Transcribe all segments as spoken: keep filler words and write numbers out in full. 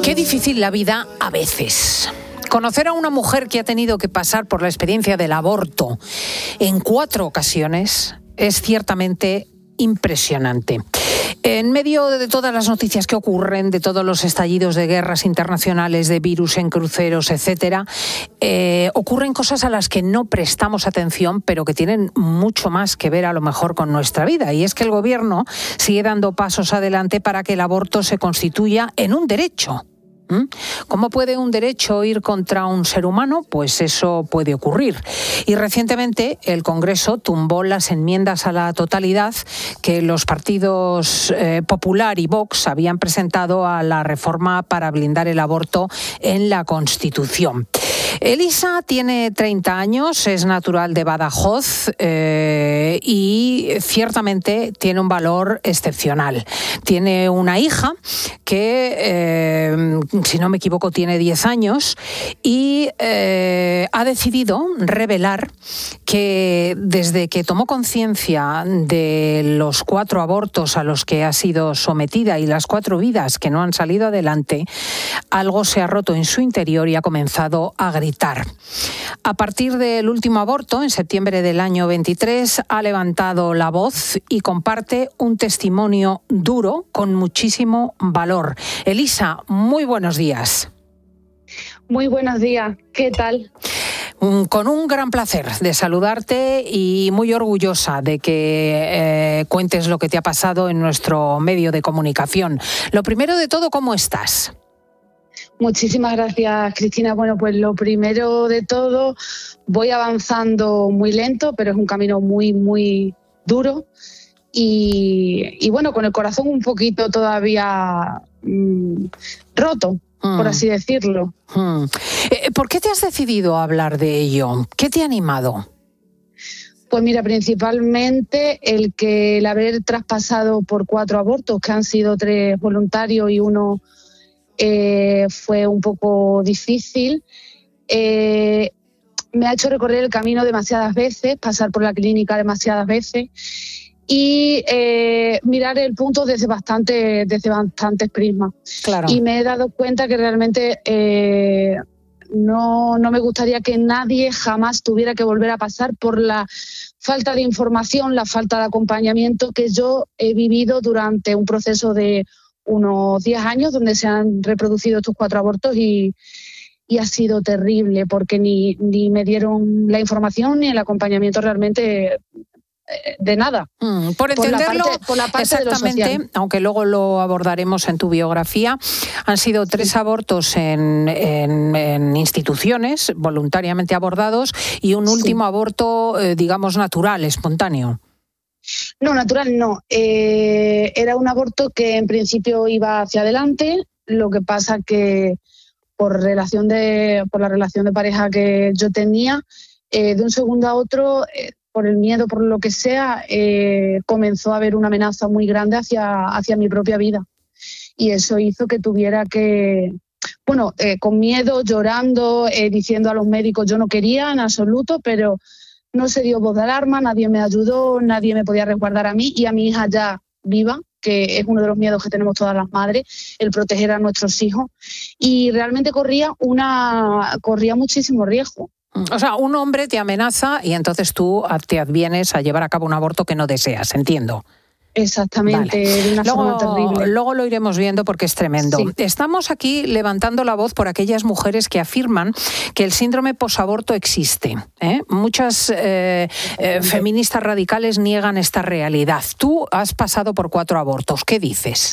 Qué difícil la vida a veces. Conocer a una mujer que ha tenido que pasar por la experiencia del aborto en cuatro ocasiones es ciertamente impresionante. En medio de todas las noticias que ocurren, de todos los estallidos de guerras internacionales, de virus en cruceros, etcétera, eh, ocurren cosas a las que no prestamos atención, pero que tienen mucho más que ver a lo mejor con nuestra vida. Y es que el gobierno sigue dando pasos adelante para que el aborto se constituya en un derecho. ¿Mm? ¿Cómo puede un derecho ir contra un ser humano? Pues eso puede ocurrir. Y recientemente el Congreso tumbó las enmiendas a la totalidad que los partidos eh, Popular y Vox habían presentado a la reforma para blindar el aborto en la Constitución. Elisa tiene treinta años, es natural de Badajoz eh, y ciertamente tiene un valor excepcional. Tiene una hija que, eh, si no me equivoco, tiene diez años y eh, ha decidido revelar que desde que tomó conciencia de los cuatro abortos a los que ha sido sometida y las cuatro vidas que no han salido adelante, algo se ha roto en su interior y ha comenzado a gritar. A partir del último aborto, en septiembre del año veintitrés, ha levantado la voz y comparte un testimonio duro con muchísimo valor. Elisa, muy buenos días. Muy buenos días, ¿qué tal? Con un gran placer de saludarte y muy orgullosa de que eh, cuentes lo que te ha pasado en nuestro medio de comunicación. Lo primero de todo, ¿cómo estás? Muchísimas gracias, Cristina. Bueno, pues lo primero de todo, voy avanzando muy lento, pero es un camino muy, muy duro y, y bueno, con el corazón un poquito todavía mmm, roto, mm. por así decirlo. Mm. ¿Por qué te has decidido a hablar de ello? ¿Qué te ha animado? Pues mira, principalmente el que el haber traspasado por cuatro abortos, que han sido tres voluntarios y uno Eh, fue un poco difícil. Eh, me ha hecho recorrer el camino demasiadas veces, pasar por la clínica demasiadas veces y eh, mirar el punto desde bastante, desde bastantes prismas. Claro. Y me he dado cuenta que realmente eh, no, no me gustaría que nadie jamás tuviera que volver a pasar por la falta de información, la falta de acompañamiento que yo he vivido durante un proceso de unos diez años donde se han reproducido estos cuatro abortos y, y ha sido terrible porque ni, ni me dieron la información ni el acompañamiento realmente de nada. Mm, por entenderlo, por la parte, por la parte exactamente, de lo social. Aunque luego lo abordaremos en tu biografía, han sido tres sí. abortos en, en, en instituciones voluntariamente abordados y un último sí. aborto, eh, digamos, natural, espontáneo. No, natural no. Eh, era un aborto que en principio iba hacia adelante, lo que pasa que por relación de por la relación de pareja que yo tenía, eh, de un segundo a otro, eh, por el miedo, por lo que sea, eh, comenzó a haber una amenaza muy grande hacia, hacia mi propia vida. Y eso hizo que tuviera que, bueno, eh, con miedo, llorando, eh, diciendo a los médicos yo no quería en absoluto, pero no se dio voz de alarma, nadie me ayudó, nadie me podía resguardar a mí y a mi hija ya viva, que es uno de los miedos que tenemos todas las madres, el proteger a nuestros hijos. Y realmente corría una corría muchísimo riesgo. O sea, un hombre te amenaza y entonces tú te advienes a llevar a cabo un aborto que no deseas, entiendo. Exactamente, vale. De una luego, forma terrible. Luego lo iremos viendo porque es tremendo. Sí. Estamos aquí levantando la voz por aquellas mujeres que afirman que el síndrome posaborto existe. ¿eh? Muchas eh, eh, feministas radicales niegan esta realidad. Tú has pasado por cuatro abortos. ¿Qué dices?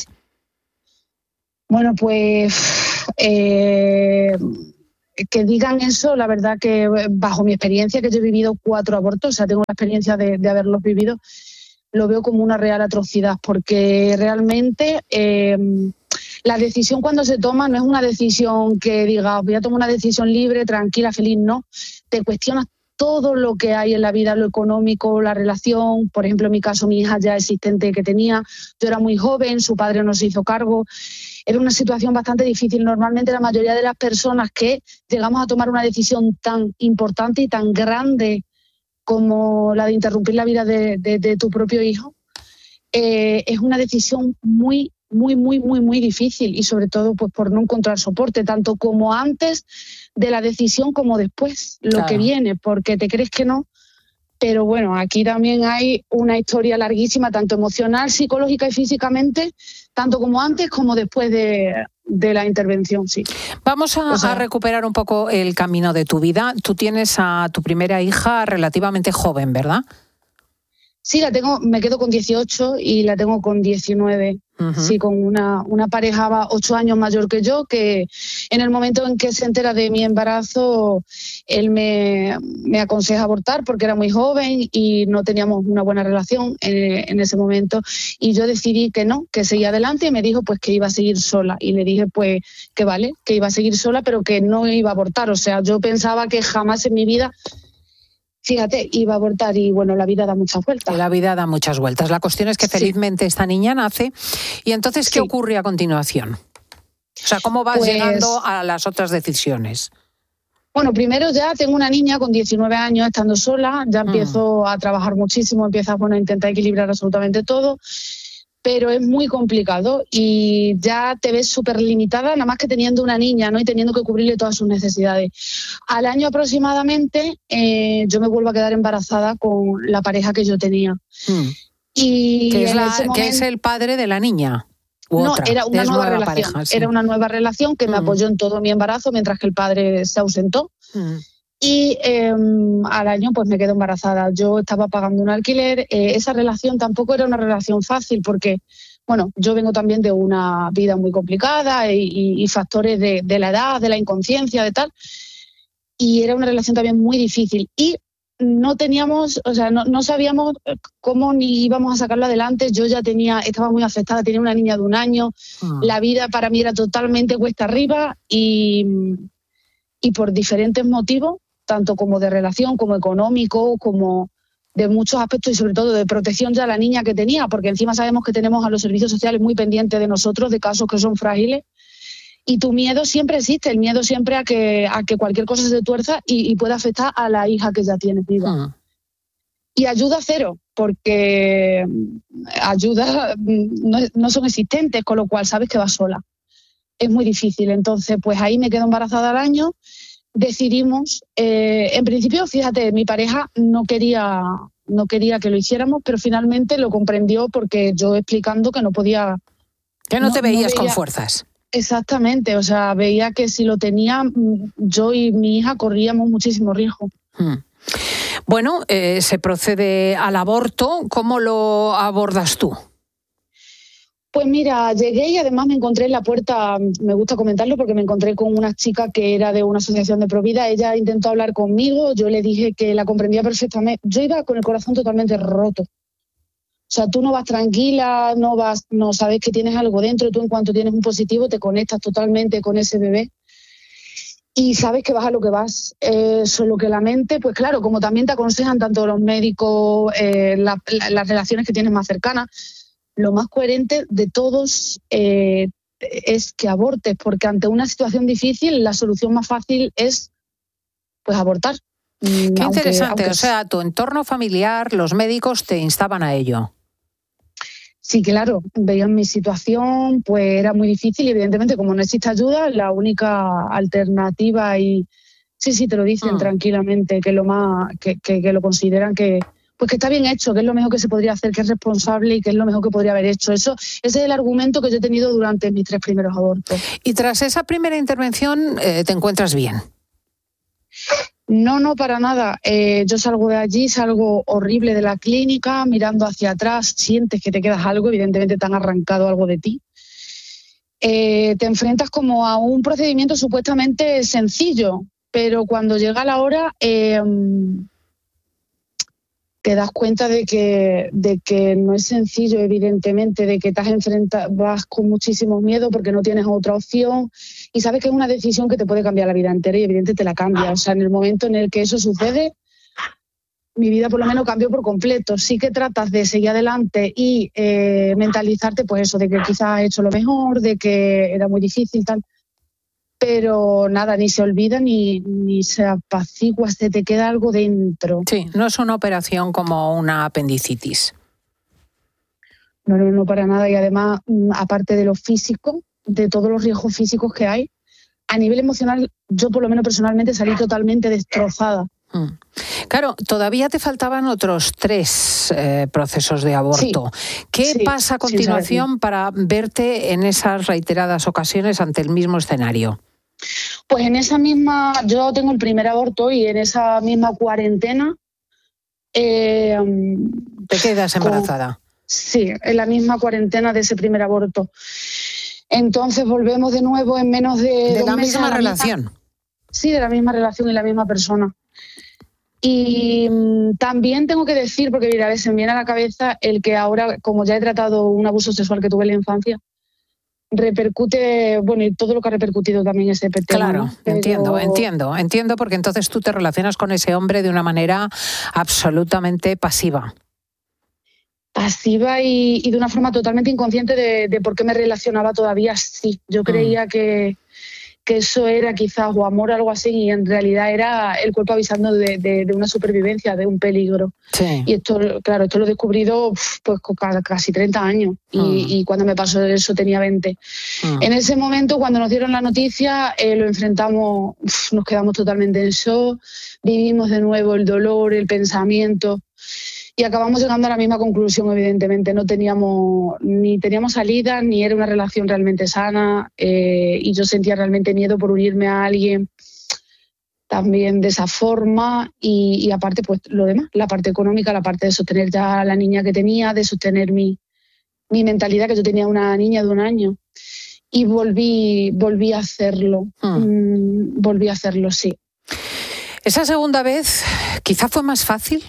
Bueno, pues eh, que digan eso, la verdad que bajo mi experiencia, que yo he vivido cuatro abortos, o sea, tengo la experiencia de, de haberlos vivido, lo veo como una real atrocidad, porque realmente eh, la decisión cuando se toma no es una decisión que diga voy a tomar una decisión libre, tranquila, feliz, no. Te cuestionas todo lo que hay en la vida, lo económico, la relación. Por ejemplo, en mi caso, mi hija ya existente que tenía, yo era muy joven, su padre no se hizo cargo. Era una situación bastante difícil. Normalmente la mayoría de las personas que llegamos a tomar una decisión tan importante y tan grande como la de interrumpir la vida de, de, de tu propio hijo, eh, es una decisión muy muy, muy, muy, muy difícil y sobre todo pues por no encontrar soporte, tanto como antes de la decisión como después, lo Claro. que viene, porque te crees que no. Pero bueno, aquí también hay una historia larguísima, tanto emocional, psicológica y físicamente, tanto como antes como después de, de la intervención, sí. Vamos a, O sea, a recuperar un poco el camino de tu vida. Tú tienes a tu primera hija relativamente joven, ¿verdad? Sí, la tengo, me quedo con dieciocho y la tengo con diecinueve. Uh-huh. Sí, con una, una pareja ocho años mayor que yo, que en el momento en que se entera de mi embarazo, él me, me aconseja abortar porque era muy joven y no teníamos una buena relación en, en ese momento. Y yo decidí que no, que seguía adelante y me dijo pues que iba a seguir sola. Y le dije pues que vale, que iba a seguir sola, pero que no iba a abortar. O sea, yo pensaba que jamás en mi vida... Fíjate, iba a abortar y bueno, la vida da muchas vueltas. La vida da muchas vueltas. La cuestión es que felizmente sí. esta niña nace. Y entonces, ¿qué sí. ocurre a continuación? O sea, ¿cómo vas pues, llegando a las otras decisiones? Bueno, primero ya tengo una niña con diecinueve años estando sola, ya empiezo mm. a trabajar muchísimo, empiezas bueno, a intentar equilibrar absolutamente todo, pero es muy complicado y ya te ves súper limitada, nada más que teniendo una niña, ¿no? Y teniendo que cubrirle todas sus necesidades. Al año aproximadamente eh, yo me vuelvo a quedar embarazada con la pareja que yo tenía. Mm. Y ¿Que es, la, momento, ¿Que es el padre de la niña? No, otra? era una es nueva, nueva relación. Pareja, sí. Era una nueva relación que mm. me apoyó en todo mi embarazo mientras que el padre se ausentó. Mm. Y eh, al año pues me quedo embarazada. Yo estaba pagando un alquiler. Eh, esa relación tampoco era una relación fácil porque, bueno, yo vengo también de una vida muy complicada y, y, y factores de, de la edad, de la inconsciencia, de tal. Y era una relación también muy difícil. Y no teníamos, o sea, no, no sabíamos cómo ni íbamos a sacarlo adelante. Yo ya tenía, estaba muy afectada, tenía una niña de un año. Ah. La vida para mí era totalmente cuesta arriba y, y por diferentes motivos, tanto como de relación, como económico, como de muchos aspectos y sobre todo de protección ya a la niña que tenía, porque encima sabemos que tenemos a los servicios sociales muy pendientes de nosotros, de casos que son frágiles, y tu miedo siempre existe, el miedo siempre a que, a que cualquier cosa se tuerza y, y pueda afectar a la hija que ya tienes viva. Hmm. Y ayuda cero, porque ayuda no, no son existentes, con lo cual sabes que vas sola. Es muy difícil, entonces pues ahí me quedo embarazada al año. Decidimos, eh, en principio, fíjate, mi pareja no quería, no quería que lo hiciéramos, pero finalmente lo comprendió porque yo explicando que no podía... Que no, no te veías no veía, con fuerzas. Exactamente, o sea, veía que si lo tenía, yo y mi hija corríamos muchísimo riesgo. Hmm. Bueno, eh, se procede al aborto. ¿Cómo lo abordas tú? Pues mira, llegué y además me encontré en la puerta, me gusta comentarlo porque me encontré con una chica que era de una asociación de Provida. Ella intentó hablar conmigo, yo le dije que la comprendía perfectamente. Yo iba con el corazón totalmente roto. O sea, tú no vas tranquila, no vas, no sabes que tienes algo dentro, tú en cuanto tienes un positivo te conectas totalmente con ese bebé y sabes que vas a lo que vas. Eh, solo que la mente, pues claro, como también te aconsejan tanto los médicos, eh, la, la, las relaciones que tienes más cercanas, lo más coherente de todos eh, es que abortes, porque ante una situación difícil la solución más fácil es pues abortar. Qué aunque, interesante, aunque... o sea, tu entorno familiar, los médicos te instaban a ello. Sí, claro, veían mi situación, pues era muy difícil y evidentemente como no existe ayuda, la única alternativa y sí, sí, te lo dicen mm. tranquilamente, que lo más, que, que, que lo consideran que pues que está bien hecho, que es lo mejor que se podría hacer, que es responsable y que es lo mejor que podría haber hecho. Eso, ese es el argumento que yo he tenido durante mis tres primeros abortos. Y tras esa primera intervención, eh, ¿te encuentras bien? No, no, para nada. Eh, yo salgo de allí, salgo horrible de la clínica, mirando hacia atrás, sientes que te quedas algo, evidentemente te han arrancado algo de ti. Eh, te enfrentas como a un procedimiento supuestamente sencillo, pero cuando llega la hora... Eh, te das cuenta de que, de que no es sencillo, evidentemente, de que te has enfrentado, vas con muchísimo miedo porque no tienes otra opción y sabes que es una decisión que te puede cambiar la vida entera y evidentemente te la cambia. O sea, en el momento en el que eso sucede, mi vida por lo menos cambió por completo. Sí que tratas de seguir adelante y eh, mentalizarte, pues eso, de que quizás has hecho lo mejor, de que era muy difícil, tal. Pero nada, ni se olvida ni, ni se apacigua, se te queda algo dentro. Sí, no es una operación como una apendicitis. no, no, no para nada. Y además, aparte de lo físico, de todos los riesgos físicos que hay, a nivel emocional, yo por lo menos personalmente salí totalmente destrozada. Claro, todavía te faltaban otros tres eh, procesos de aborto. Sí, ¿Qué sí, pasa a continuación para verte en esas reiteradas ocasiones ante el mismo escenario? Pues en esa misma, yo tengo el primer aborto y en esa misma cuarentena... Eh, ¿Te quedas embarazada? Con, sí, en la misma cuarentena de ese primer aborto. Entonces volvemos de nuevo en menos de... ¿De dos la meses misma la relación? Misma, sí, de la misma relación y la misma persona. Y mmm, también tengo que decir, porque mira, a veces me viene a la cabeza el que ahora, como ya he tratado un abuso sexual que tuve en la infancia, repercute, bueno, y todo lo que ha repercutido también ese tema. Claro, ¿no? Pero... entiendo, entiendo, entiendo, porque entonces tú te relacionas con ese hombre de una manera absolutamente pasiva. Pasiva y, y de una forma totalmente inconsciente de, de por qué me relacionaba todavía así. Yo creía mm. que... que eso era quizás o amor o algo así, y en realidad era el cuerpo avisando de, de, de una supervivencia, de un peligro. Sí. Y esto, claro, esto lo he descubrido pues con casi treinta años y, mm. y cuando me pasó eso tenía veinte. Mm. En ese momento, cuando nos dieron la noticia, eh, lo enfrentamos, uf, nos quedamos totalmente en shock, vivimos de nuevo el dolor, el pensamiento. Y acabamos llegando a la misma conclusión, evidentemente. No teníamos ni teníamos salida, ni era una relación realmente sana. Eh, y yo sentía realmente miedo por unirme a alguien también de esa forma. Y, y aparte, pues lo demás, la parte económica, la parte de sostener ya a la niña que tenía, de sostener mi, mi mentalidad, que yo tenía una niña de un año. Y volví, volví a hacerlo. Hmm. Mm, volví a hacerlo, sí. ¿Esa segunda vez quizá fue más fácil?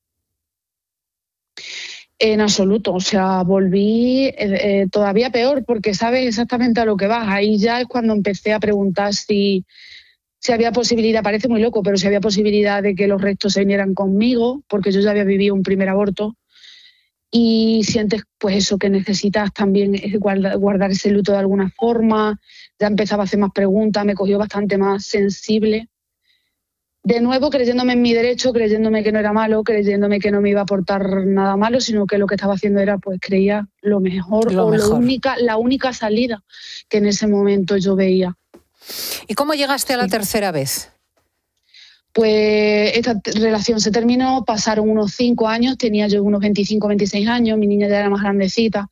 En absoluto, o sea, volví eh, eh, todavía peor porque sabes exactamente a lo que vas. Ahí ya es cuando empecé a preguntar si, si había posibilidad, parece muy loco, pero si había posibilidad de que los restos se vinieran conmigo, porque yo ya había vivido un primer aborto. Y sientes pues eso, que necesitas también guardar, guardar ese luto de alguna forma. Ya empezaba a hacer más preguntas, me cogió bastante más sensible. De nuevo, creyéndome en mi derecho, creyéndome que no era malo, creyéndome que no me iba a aportar nada malo, sino que lo que estaba haciendo era, pues, creía lo mejor lo o mejor. Lo única, la única salida que en ese momento yo veía. ¿Y cómo llegaste a la sí. tercera vez? Pues esta relación se terminó, pasaron unos cinco años, tenía yo unos veinticinco, veintiséis años, mi niña ya era más grandecita.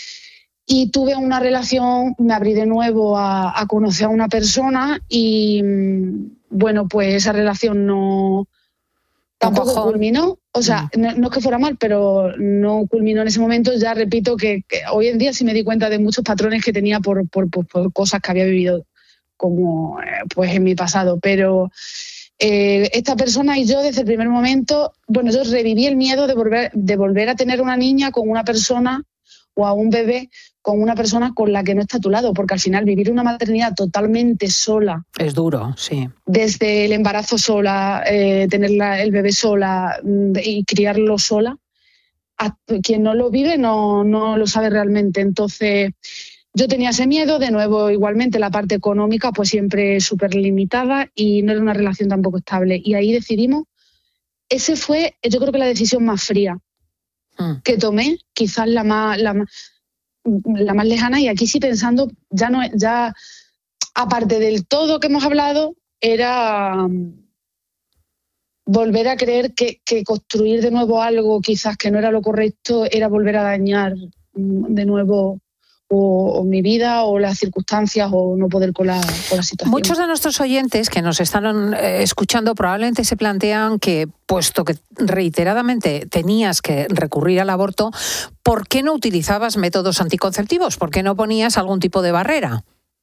Y tuve una relación, me abrí de nuevo a, a conocer a una persona y, bueno, pues esa relación no tampoco Bajón. culminó. O sea, mm. no, no es que fuera mal, pero no culminó en ese momento. Ya repito que, que hoy en día sí me di cuenta de muchos patrones que tenía por, por, por, por cosas que había vivido como eh, pues en mi pasado. Pero eh, esta persona y yo desde el primer momento, bueno, yo reviví el miedo de volver, de volver a tener una niña con una persona o a un bebé con una persona con la que no está a tu lado, porque al final vivir una maternidad totalmente sola... Es duro, sí. Desde el embarazo sola, eh, tener la, el bebé sola y criarlo sola, a, quien no lo vive no, no lo sabe realmente. Entonces, yo tenía ese miedo, de nuevo, igualmente la parte económica pues siempre súper limitada y no era una relación tampoco estable. Y ahí decidimos, ese fue, yo creo que la decisión más fría mm. que tomé, quizás la más... La más la más lejana, y aquí sí pensando, ya no, ya aparte del todo que hemos hablado, era um, volver a creer que, que construir de nuevo algo quizás que no era lo correcto, era volver a dañar um, de nuevo o, o mi vida o las circunstancias o no poder con la, con la situación. Muchos de nuestros oyentes que nos están eh, escuchando probablemente se plantean que, puesto que reiteradamente tenías que recurrir al aborto, ¿por qué no utilizabas métodos anticonceptivos? ¿Por qué no ponías algún tipo de barrera?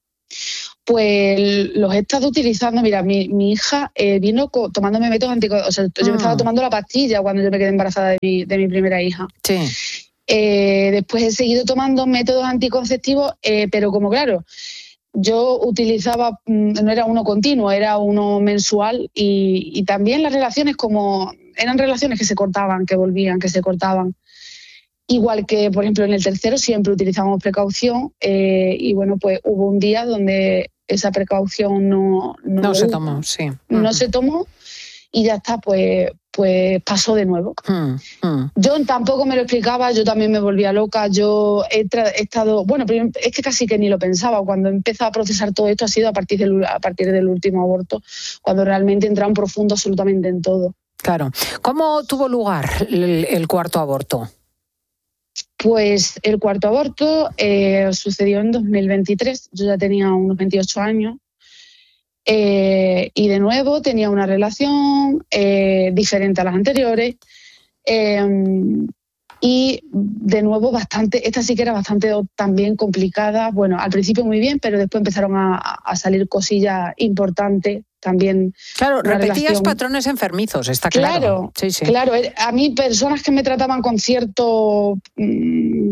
Pues los he estado utilizando. Mira, mi, mi hija eh, vino co- tomándome métodos anticonceptivos. O sea, yo mm. me estaba tomando la pastilla cuando yo me quedé embarazada de mi, de mi primera hija. Sí. Eh, después he seguido tomando métodos anticonceptivos, eh, pero como claro, yo utilizaba, no era uno continuo, era uno mensual y, y también las relaciones como eran relaciones que se cortaban, que volvían, que se cortaban. Igual que, por ejemplo, en el tercero siempre utilizamos precaución eh, y bueno, pues hubo un día donde esa precaución no, no, no se tomó, sí. No uh-huh. se tomó y ya está, pues, pues pasó de nuevo. Mm, mm. Yo tampoco me lo explicaba, yo también me volvía loca, yo he, tra- he estado, bueno, es que casi que ni lo pensaba, cuando empezó a procesar todo esto ha sido a partir del, a partir del último aborto, cuando realmente entra en profundo absolutamente en todo. Claro. ¿Cómo tuvo lugar el, el cuarto aborto? Pues el cuarto aborto eh, sucedió en dos mil veintitrés, yo ya tenía unos veintiocho años. Eh, y de nuevo tenía una relación eh, diferente a las anteriores eh, y de nuevo bastante, esta sí que era bastante también complicada, bueno, al principio muy bien, pero después empezaron a, a salir cosillas importantes también. Claro, repetías relación... patrones enfermizos, está claro. Claro, sí, sí. claro, a mí personas que me trataban con cierto... Mmm,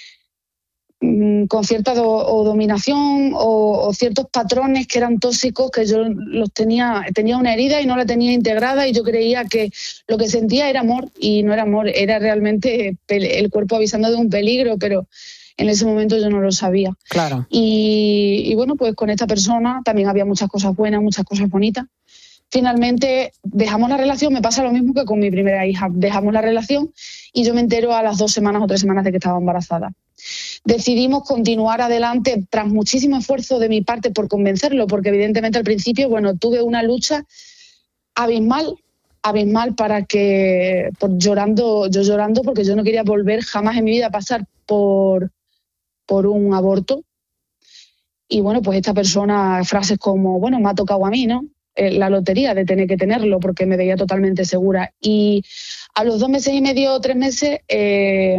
con cierta do, o dominación o, o ciertos patrones que eran tóxicos, que yo los tenía, tenía una herida y no la tenía integrada y yo creía que lo que sentía era amor y no era amor, era realmente el cuerpo avisando de un peligro, pero en ese momento yo no lo sabía. Claro. Y, y bueno, pues con esta persona también había muchas cosas buenas, muchas cosas bonitas. Finalmente dejamos la relación, me pasa lo mismo que con mi primera hija, dejamos la relación y yo me entero a las dos semanas o tres semanas de que estaba embarazada. Decidimos continuar adelante tras muchísimo esfuerzo de mi parte por convencerlo, porque evidentemente al principio, bueno, tuve una lucha abismal, abismal para que, por llorando, yo llorando porque yo no quería volver jamás en mi vida a pasar por, por un aborto. Y bueno, pues esta persona, frases como, bueno, me ha tocado a mí, ¿no? Eh, la lotería de tener que tenerlo porque me veía totalmente segura. Y a los dos meses y medio, tres meses... Eh,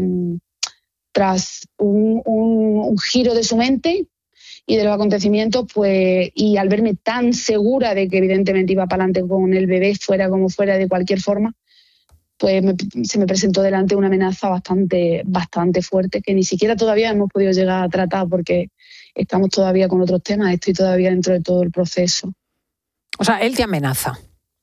tras un, un, un giro de su mente y de los acontecimientos, pues, y al verme tan segura de que evidentemente iba para adelante con el bebé, fuera como fuera, de cualquier forma, pues me, se me presentó delante una amenaza bastante, bastante fuerte, que ni siquiera todavía hemos podido llegar a tratar porque estamos todavía con otros temas, estoy todavía dentro de todo el proceso. O sea, él te amenaza.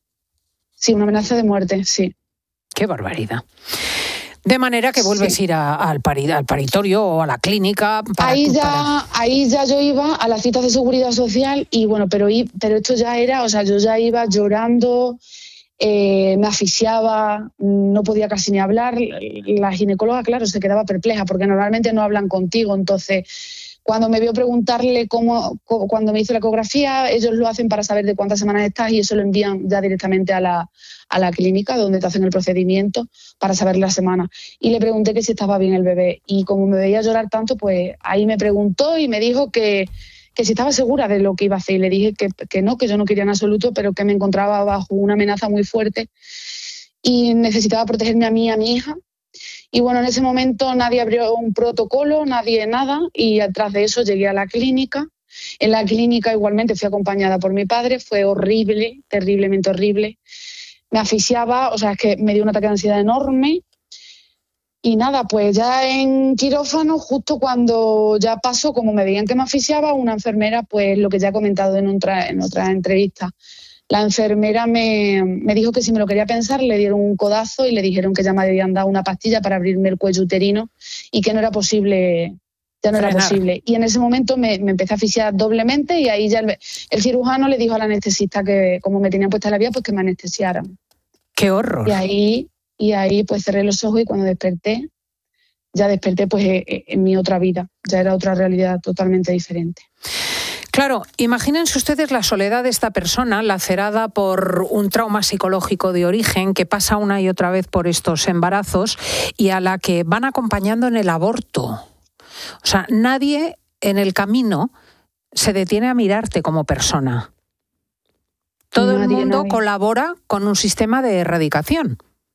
Sí, una amenaza de muerte, sí. Qué barbaridad. De manera que vuelves sí. a ir a, al, pari, al paritorio o a la clínica. Para ahí, tu, ya, para... ahí ya yo iba a las citas de seguridad social y bueno, pero, pero esto ya era, o sea, yo ya iba llorando, eh, me asfixiaba, no podía casi ni hablar. La ginecóloga, claro, se quedaba perpleja porque normalmente no hablan contigo, entonces... Cuando me vio preguntarle cómo, cómo, cuando me hizo la ecografía, ellos lo hacen para saber de cuántas semanas estás y eso lo envían ya directamente a la, a la clínica donde te hacen el procedimiento para saber la semana. Y le pregunté que si estaba bien el bebé y como me veía llorar tanto, pues ahí me preguntó y me dijo que, que si estaba segura de lo que iba a hacer. Y le dije que, que no, que yo no quería en absoluto, pero que me encontraba bajo una amenaza muy fuerte y necesitaba protegerme a mí y a mi hija. Y bueno, en ese momento nadie abrió un protocolo, nadie nada, y atrás de eso llegué a la clínica. En la clínica igualmente fui acompañada por mi padre, fue horrible, terriblemente horrible. Me asfixiaba, o sea, es que me dio un ataque de ansiedad enorme. Y nada, pues ya en quirófano, justo cuando ya pasó, como me veían que me asfixiaba, una enfermera, pues lo que ya he comentado en otra, en otra entrevista, la enfermera me, me dijo que si me lo quería pensar, le dieron un codazo y le dijeron que ya me habían dado una pastilla para abrirme el cuello uterino y que no era posible, ya no frenar. Era posible. Y en ese momento me, me empecé a asfixiar doblemente y ahí ya el, el cirujano le dijo al anestesista que como me tenían puesta la vía, pues que me anestesiaran. ¡Qué horror! Y ahí, y ahí pues cerré los ojos y cuando desperté, ya desperté pues en mi otra vida, ya era otra realidad totalmente diferente. Claro, imagínense ustedes la soledad de esta persona lacerada por un trauma psicológico de origen que pasa una y otra vez por estos embarazos y a la que van acompañando en el aborto. O sea, nadie en el camino se detiene a mirarte como persona. Todo nadie, el mundo nadie. colabora con un sistema de erradicación.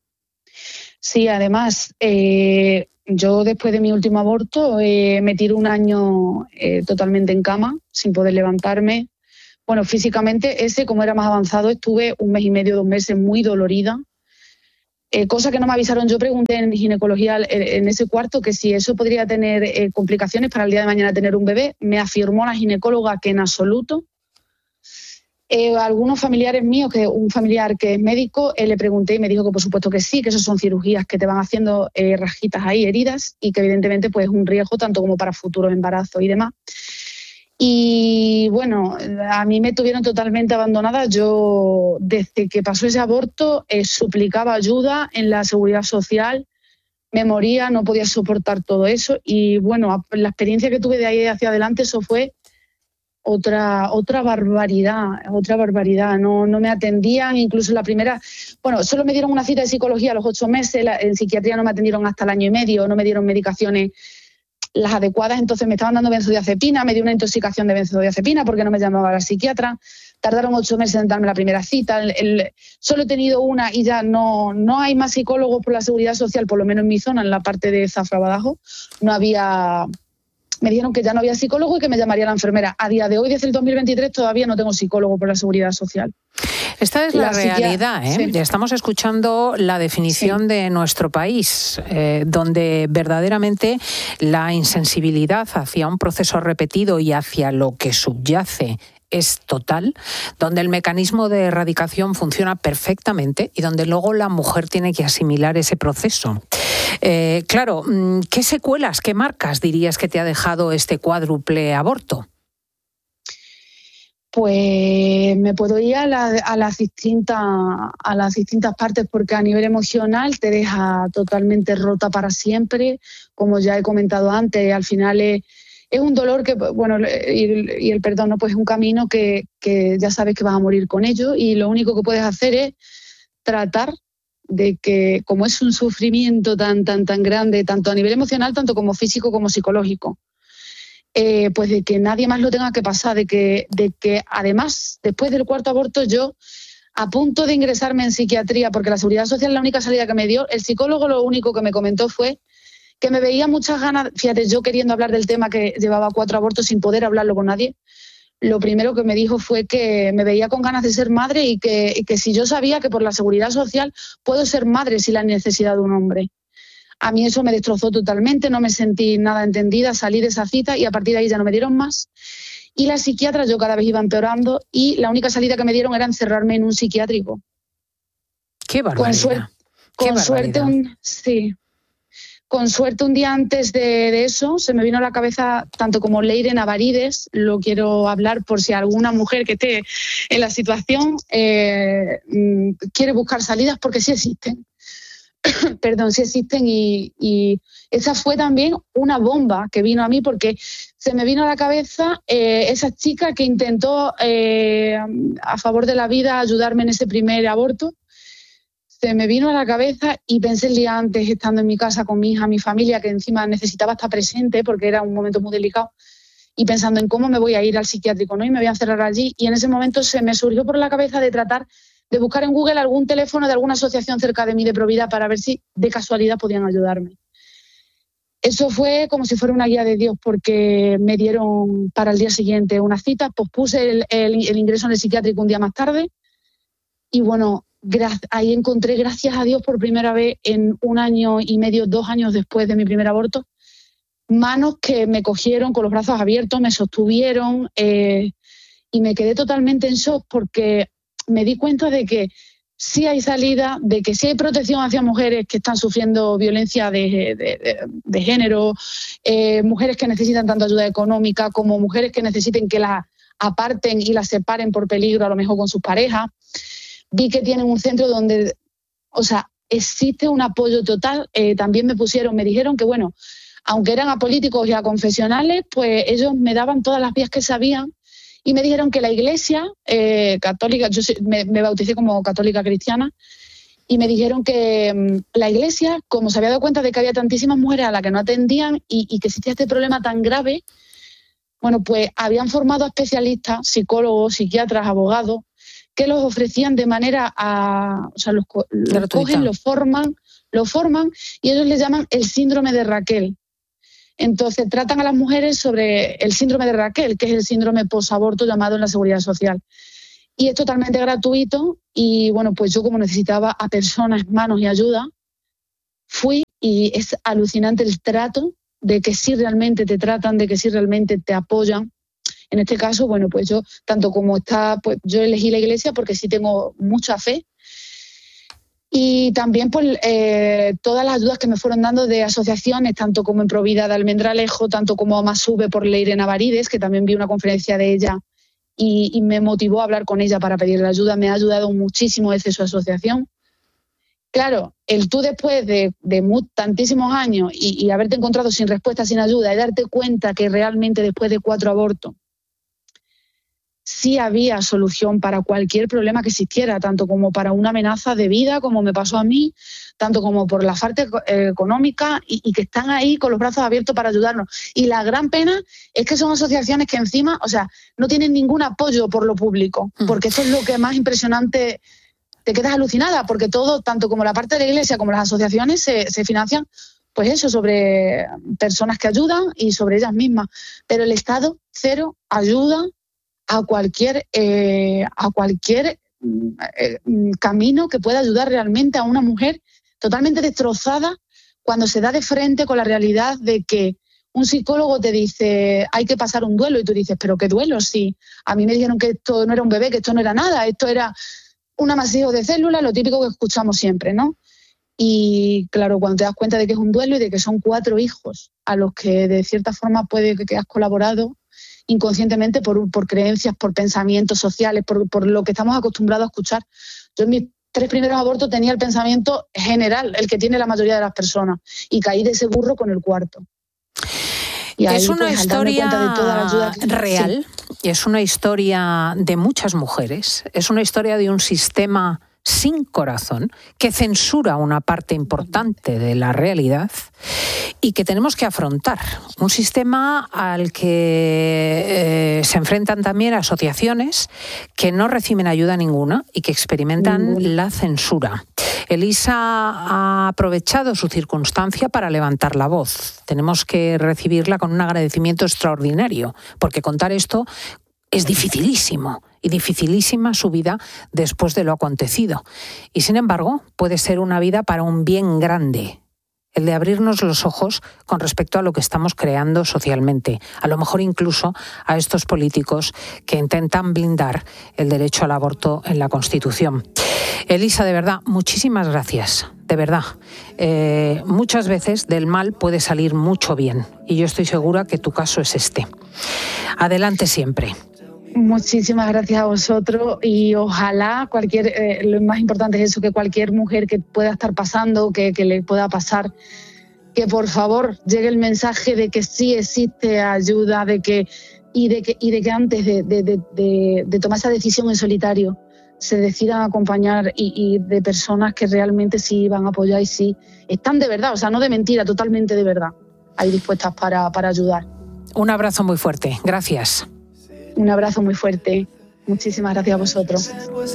Sí, además, eh, yo después de mi último aborto eh, me tiré un año eh, totalmente en cama, sin poder levantarme. Bueno, físicamente ese, como era más avanzado, estuve un mes y medio, dos meses muy dolorida. Eh, cosa que no me avisaron, yo pregunté en ginecología en ese cuarto que si eso podría tener eh, complicaciones para el día de mañana tener un bebé. Me afirmó la ginecóloga que en absoluto. Eh, algunos familiares míos, que un familiar que es médico, eh, le pregunté y me dijo que por supuesto que sí, que eso son cirugías que te van haciendo eh, rajitas ahí, heridas, y que evidentemente pues es un riesgo tanto como para futuros embarazos y demás. Y Y bueno, a mí me tuvieron totalmente abandonada. Yo, desde que pasó ese aborto, eh, suplicaba ayuda en la seguridad social. Me moría, no podía soportar todo eso. Y bueno, la experiencia que tuve de ahí hacia adelante, eso fue otra otra barbaridad, otra barbaridad. No, no me atendían, incluso la primera... Bueno, solo me dieron una cita de psicología a los ocho meses, la, en psiquiatría no me atendieron hasta el año y medio, no me dieron medicaciones las adecuadas, entonces me estaban dando benzodiazepina, me dio una intoxicación de benzodiazepina porque no me llamaba la psiquiatra, tardaron ocho meses en darme la primera cita, el, el, solo he tenido una y ya no, no hay más psicólogos por la seguridad social, por lo menos en mi zona, en la parte de Zafra Badajoz, no había... Me dijeron que ya no había psicólogo y que me llamaría la enfermera. A día de hoy, desde el dos mil veintitrés, todavía no tengo psicólogo por la seguridad social. Esta es la, la realidad, ¿eh? Sí. Estamos escuchando la definición sí. de nuestro país, eh, donde verdaderamente la insensibilidad hacia un proceso repetido y hacia lo que subyace es total, donde el mecanismo de erradicación funciona perfectamente y donde luego la mujer tiene que asimilar ese proceso. Eh, claro, ¿qué secuelas, qué marcas dirías que te ha dejado este cuádruple aborto? Pues me puedo ir a, la, a, las distintas, a las distintas partes, porque a nivel emocional te deja totalmente rota para siempre. Como ya he comentado antes, al final es, es un dolor que, bueno, y, y el perdón, ¿no? Pues es un camino que, que ya sabes que vas a morir con ello, y lo único que puedes hacer es tratar de que, como es un sufrimiento tan, tan, tan grande, tanto a nivel emocional, tanto como físico como psicológico, eh, pues de que nadie más lo tenga que pasar, de que, de que además, después del cuarto aborto, yo, a punto de ingresarme en psiquiatría, porque la seguridad social es la única salida que me dio, el psicólogo lo único que me comentó fue que me veía muchas ganas, fíjate, yo queriendo hablar del tema, que llevaba cuatro abortos sin poder hablarlo con nadie, lo primero que me dijo fue que me veía con ganas de ser madre y que, y que si yo sabía que por la seguridad social puedo ser madre sin la necesidad de un hombre. A mí eso me destrozó totalmente, no me sentí nada entendida, salí de esa cita y a partir de ahí ya no me dieron más. Y la psiquiatra, yo cada vez iba empeorando y la única salida que me dieron era encerrarme en un psiquiátrico. ¡Qué barbaridad! Con, suer- Qué con barbaridad. suerte, un, sí. Con suerte, un día antes de, de eso, se me vino a la cabeza, tanto como Leire Navarides, lo quiero hablar por si alguna mujer que esté en la situación eh, quiere buscar salidas, porque sí existen. Perdón, sí existen y, y esa fue también una bomba que vino a mí, porque se me vino a la cabeza eh, esa chica que intentó eh, a favor de la vida ayudarme en ese primer aborto. Se me vino a la cabeza y pensé el día antes, estando en mi casa con mi hija, mi familia, que encima necesitaba estar presente porque era un momento muy delicado, y pensando en cómo me voy a ir al psiquiátrico, ¿no? Y me voy a encerrar allí, y en ese momento se me surgió por la cabeza de tratar de buscar en Google algún teléfono de alguna asociación cerca de mí de Provida para ver si de casualidad podían ayudarme. Eso fue como si fuera una guía de Dios, porque me dieron para el día siguiente una cita, pospuse el, el, el ingreso en el psiquiátrico un día más tarde y bueno, gra- ahí encontré, gracias a Dios, por primera vez en un año y medio, dos años después de mi primer aborto, manos que me cogieron con los brazos abiertos, me sostuvieron eh, y me quedé totalmente en shock, porque me di cuenta de que sí hay salida, de que sí hay protección hacia mujeres que están sufriendo violencia de, de, de, de género, eh, mujeres que necesitan tanto ayuda económica como mujeres que necesiten que las aparten y las separen por peligro, a lo mejor con sus parejas. Vi que tienen un centro donde, o sea, existe un apoyo total. Eh, también me pusieron, me dijeron que, bueno, aunque eran apolíticos y aconfesionales, pues ellos me daban todas las vías que sabían. Y me dijeron que la iglesia eh, católica, yo me, me bauticé como católica cristiana, y me dijeron que um, la iglesia, como se había dado cuenta de que había tantísimas mujeres a las que no atendían y, y que existía este problema tan grave, bueno, pues habían formado a especialistas, psicólogos, psiquiatras, abogados, que los ofrecían de manera a... O sea, los, los cogen, los forman, los forman y ellos les llaman el síndrome de Raquel. Entonces tratan a las mujeres sobre el síndrome de Raquel, que es el síndrome posaborto llamado en la seguridad social. Y es totalmente gratuito y bueno, pues yo como necesitaba a personas, manos y ayuda, fui, y es alucinante el trato, de que sí realmente te tratan, de que sí realmente te apoyan. En este caso, bueno, pues yo, tanto como está, pues yo elegí la iglesia porque sí tengo mucha fe. Y también pues, eh, todas las ayudas que me fueron dando de asociaciones, tanto como en Provida de Almendralejo, tanto como Amasube por Leire Navarides, que también vi una conferencia de ella y, y me motivó a hablar con ella para pedirle ayuda. Me ha ayudado muchísimo desde su asociación. Claro, el tú después de, de muy, tantísimos años y, y haberte encontrado sin respuesta, sin ayuda, y darte cuenta que realmente después de cuatro abortos sí había solución para cualquier problema que existiera, tanto como para una amenaza de vida, como me pasó a mí, tanto como por la falta eh, económica, y, y que están ahí con los brazos abiertos para ayudarnos. Y la gran pena es que son asociaciones que encima, o sea, no tienen ningún apoyo por lo público, porque esto es lo que más impresionante, te quedas alucinada, porque todo, tanto como la parte de la Iglesia como las asociaciones, se, se financian, pues eso, sobre personas que ayudan y sobre ellas mismas. Pero el Estado, cero ayuda a cualquier, eh, a cualquier eh, camino que pueda ayudar realmente a una mujer totalmente destrozada cuando se da de frente con la realidad de que un psicólogo te dice hay que pasar un duelo y tú dices, pero qué duelo, si a mí me dijeron que esto no era un bebé, que esto no era nada, esto era un amasijo de células, lo típico que escuchamos siempre, ¿no? Y claro, cuando te das cuenta de que es un duelo y de que son cuatro hijos a los que de cierta forma puede que has colaborado inconscientemente por, por creencias, por pensamientos sociales, por, por lo que estamos acostumbrados a escuchar. Yo en mis tres primeros abortos tenía el pensamiento general, el que tiene la mayoría de las personas, y caí de ese burro con el cuarto. Y ahí, es una pues, historia de toda la ayuda que... real, sí. Es una historia de muchas mujeres, es una historia de un sistema sin corazón que censura una parte importante de la realidad y que tenemos que afrontar. Un sistema al que eh, se enfrentan también asociaciones que no reciben ayuda ninguna y que experimentan ninguna. La censura. Elisa ha aprovechado su circunstancia para levantar la voz. Tenemos que recibirla con un agradecimiento extraordinario, porque contar esto es dificilísimo y dificilísima su vida después de lo acontecido. Y sin embargo, puede ser una vida para un bien grande, el de abrirnos los ojos con respecto a lo que estamos creando socialmente, a lo mejor incluso a estos políticos que intentan blindar el derecho al aborto en la Constitución. Elisa, de verdad, muchísimas gracias, de verdad. Eh, muchas veces del mal puede salir mucho bien y yo estoy segura que tu caso es este. Adelante siempre. Muchísimas gracias a vosotros y ojalá cualquier, eh, lo más importante es eso, que cualquier mujer que pueda estar pasando, que, que le pueda pasar, que por favor llegue el mensaje de que sí existe ayuda, de que y de que, y de que antes de, de, de, de, de tomar esa decisión en solitario se decidan acompañar y, y de personas que realmente sí van a apoyar y sí están de verdad, o sea, no de mentira, totalmente de verdad, ahí dispuestas para, para ayudar. Un abrazo muy fuerte, gracias. Un abrazo muy fuerte. Muchísimas gracias a vosotros.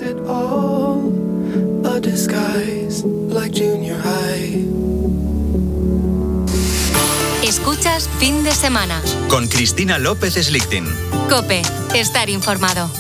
Escuchas Fin de Semana. Con Cristina López Slichting. COPE. Estar informado.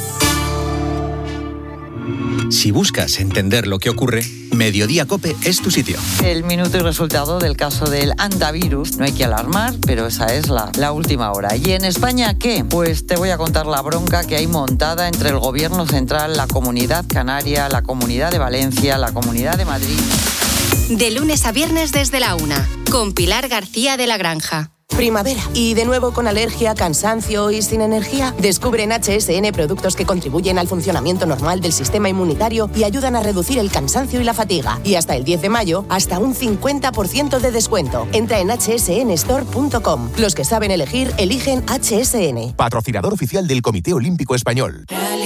Si buscas entender lo que ocurre, Mediodía COPE es tu sitio. El minuto y resultado del caso del hantavirus. No hay que alarmar, pero esa es la, la última hora. ¿Y en España qué? Pues te voy a contar la bronca que hay montada entre el Gobierno Central, la Comunidad Canaria, la Comunidad de Valencia, la Comunidad de Madrid. De lunes a viernes desde la una, con Pilar García de la Granja. Primavera. Y de nuevo con alergia, cansancio y sin energía. Descubre en H S N productos que contribuyen al funcionamiento normal del sistema inmunitario y ayudan a reducir el cansancio y la fatiga. Y hasta el diez de mayo, hasta un cincuenta por ciento de descuento. Entra en hache ese ene store punto com. Los que saben elegir, eligen H S N. Patrocinador oficial del Comité Olímpico Español.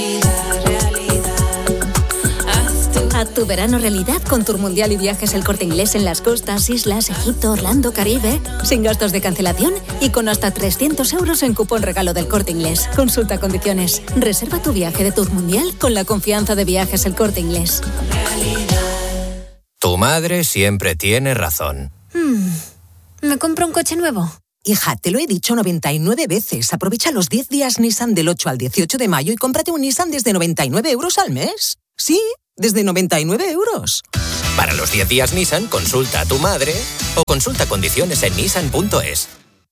Haz tu verano realidad con Tour Mundial y Viajes El Corte Inglés en las costas, islas, Egipto, Orlando, Caribe. Sin gastos de cancelación y con hasta trescientos euros en cupón regalo del Corte Inglés. Consulta condiciones. Reserva tu viaje de Tour Mundial con la confianza de Viajes El Corte Inglés. Tu madre siempre tiene razón. Hmm. ¿Me compro un coche nuevo? Hija, te lo he dicho noventa y nueve veces. Aprovecha los diez días Nissan del ocho al dieciocho de mayo y cómprate un Nissan desde noventa y nueve euros al mes. Sí, desde noventa y nueve euros. Para los diez días Nissan, consulta a tu madre o consulta condiciones en nissan punto es.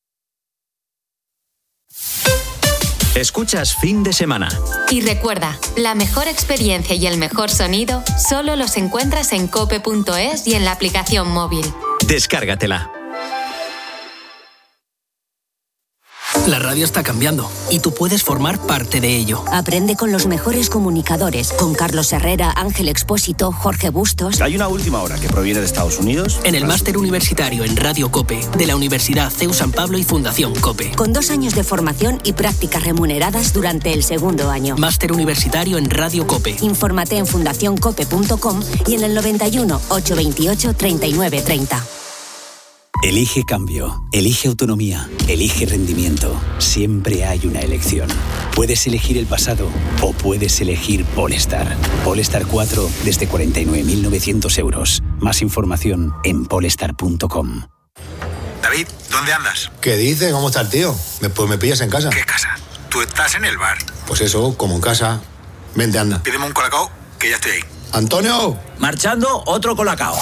Escuchas Fin de Semana. Y recuerda, la mejor experiencia y el mejor sonido solo los encuentras en cope punto es y en la aplicación móvil. Descárgatela. La radio está cambiando y tú puedes formar parte de ello. Aprende con los mejores comunicadores, con Carlos Herrera, Ángel Expósito, Jorge Bustos. Hay una última hora que proviene de Estados Unidos. En el máster universitario en Radio COPE de la Universidad C E U San Pablo y Fundación COPE. Con dos años de formación y prácticas remuneradas durante el segundo año. Máster universitario en Radio COPE. Infórmate en fundación cope punto com y en el noventa y uno, ochocientos veintiocho, treinta y nueve treinta. Elige cambio, elige autonomía, elige rendimiento. Siempre hay una elección. Puedes elegir el pasado o puedes elegir Polestar. Polestar cuatro desde cuarenta y nueve mil novecientos euros. Más información en polestar punto com. David, ¿dónde andas? ¿Qué dices? ¿Cómo está el tío? Me- Pues me pillas en casa. ¿Qué casa? Tú estás en el bar. Pues eso, como en casa. Vente, anda. Pídeme un colacao, que ya estoy ahí. ¡Antonio! Marchando, otro colacao.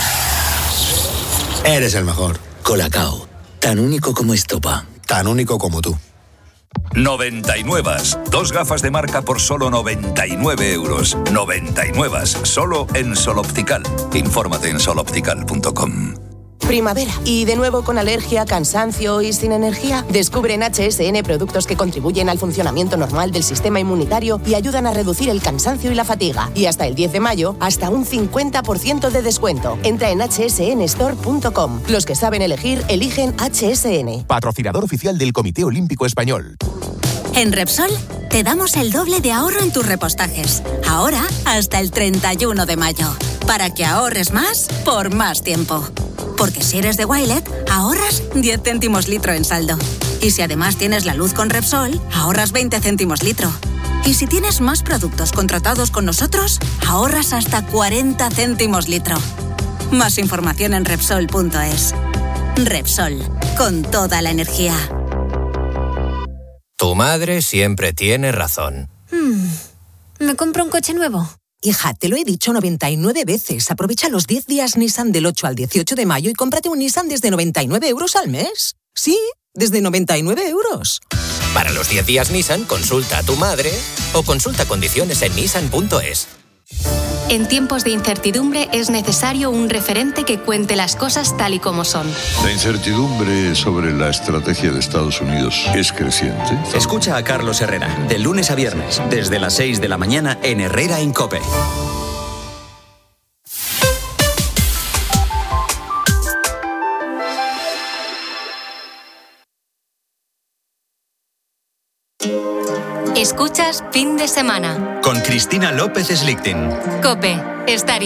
Eres el mejor. Colacao, tan único como estopa. Tan único como tú. noventa y nueve. Dos gafas de marca por solo noventa y nueve euros. noventa y nueve. Solo en Sol Optical. Infórmate en sol optical punto com. Primavera. ¿Y de nuevo con alergia, cansancio y sin energía? Descubre en H S N productos que contribuyen al funcionamiento normal del sistema inmunitario y ayudan a reducir el cansancio y la fatiga. Y hasta el diez de mayo, hasta un cincuenta por ciento de descuento. Entra en hache ese ene store punto com. Los que saben elegir, eligen H S N. Patrocinador oficial del Comité Olímpico Español. En Repsol te damos el doble de ahorro en tus repostajes. Ahora hasta el treinta y uno de mayo. Para que ahorres más por más tiempo. Porque si eres de Wilet, ahorras diez céntimos litro en saldo. Y si además tienes la luz con Repsol, ahorras veinte céntimos litro. Y si tienes más productos contratados con nosotros, ahorras hasta cuarenta céntimos litro. Más información en Repsol punto es. Repsol, con toda la energía. Tu madre siempre tiene razón. Hmm, ¿me compro un coche nuevo? Hija, te lo he dicho noventa y nueve veces. Aprovecha los diez días Nissan del ocho al dieciocho de mayo y cómprate un Nissan desde noventa y nueve euros al mes. Sí, desde noventa y nueve euros. Para los diez días Nissan, consulta a tu madre o consulta condiciones en nissan punto es. En tiempos de incertidumbre es necesario un referente que cuente las cosas tal y como son. La incertidumbre sobre la estrategia de Estados Unidos es creciente. Escucha a Carlos Herrera, de lunes a viernes, desde las seis de la mañana en Herrera en COPE. Escuchas Fin de Semana. Con Cristina López Slichting. COPE. Estar